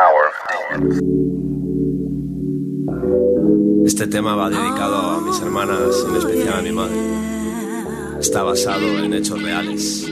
Este tema va dedicado a mis hermanas, en especial a mi madre. Está basado en hechos reales.